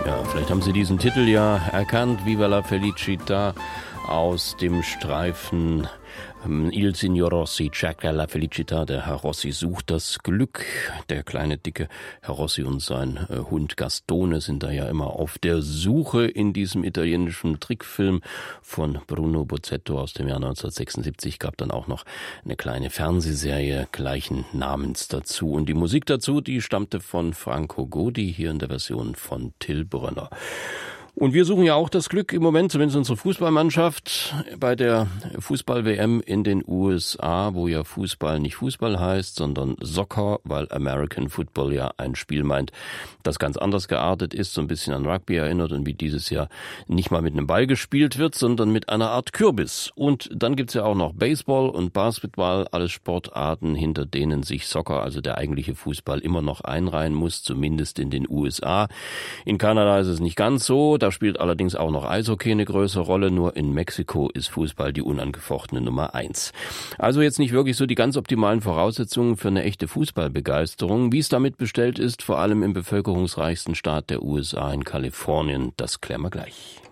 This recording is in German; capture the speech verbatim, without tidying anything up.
Ja, vielleicht haben Sie diesen Titel ja erkannt, Viva la Felicità, aus dem Streifen Il Signor Rossi, Cerca la Felicità. Der Herr Rossi sucht das Glück. Der kleine, dicke Herr Rossi und sein äh, Hund Gastone sind da ja immer auf der Suche in diesem italienischen Trickfilm von Bruno Bozzetto aus dem Jahr neunzehnhundertsechsundsiebzig. Gab dann auch noch eine kleine Fernsehserie gleichen Namens dazu. Und die Musik dazu, die stammte von Franco Godi, hier in der Version von Till Brönner. Und wir suchen ja auch das Glück im Moment, zumindest unsere Fußballmannschaft, bei der Fußball-W M in den U S A, wo ja Fußball nicht Fußball heißt, sondern Soccer, weil American Football ja ein Spiel meint, das ganz anders geartet ist, so ein bisschen an Rugby erinnert und wie dieses Jahr nicht mal mit einem Ball gespielt wird, sondern mit einer Art Kürbis. Und dann gibt's ja auch noch Baseball und Basketball, alles Sportarten, hinter denen sich Soccer, also der eigentliche Fußball, immer noch einreihen muss, zumindest in den U S A. In Kanada ist es nicht ganz so. Da spielt allerdings auch noch Eishockey eine größere Rolle. Nur in Mexiko ist Fußball die unangefochtene Nummer eins. Also jetzt nicht wirklich so die ganz optimalen Voraussetzungen für eine echte Fußballbegeisterung. Wie es damit bestellt ist, vor allem im bevölkerungsreichsten Staat der U S A, in Kalifornien, das klären wir gleich.